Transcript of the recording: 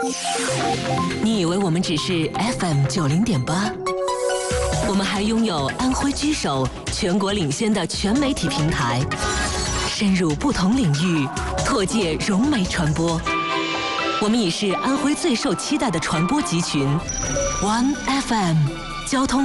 你以为我们只是 FM90.8？我们还拥有安徽居首、全国领先的全媒体平台，深入不同领域，拓界融媒传播。我们已是安徽最受期待的传播集群 ，One FM 交通。